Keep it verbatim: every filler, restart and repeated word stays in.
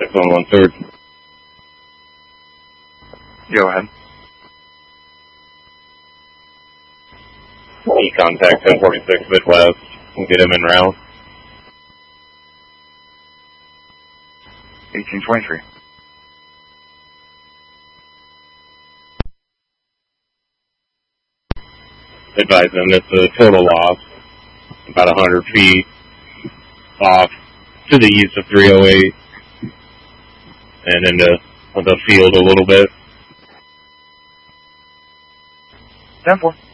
six one one third. Go ahead. You contact ten forty-six Midwest and get him in route. eighteen twenty-three. Advise them it's a total loss, about one hundred feet off to the east of three oh eight and into the field a little bit. ten four.